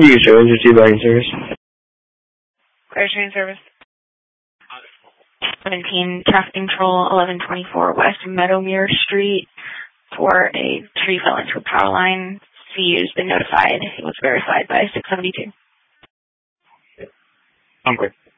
You can show agency buying service. Fire train service. 17, traffic control, 1124 West Meadowmere Street for a tree fell into a power line. CU's been notified. It was verified by 672. I'm quick.